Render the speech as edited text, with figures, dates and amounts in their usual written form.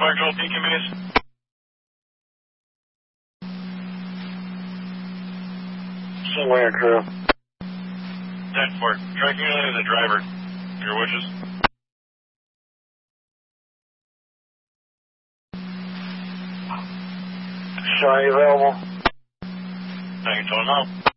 Fire Control, P convenience. 10 crew. 10-4. Try communicating the driver. Your wishes. Shawnee available. Thank you, 12 now.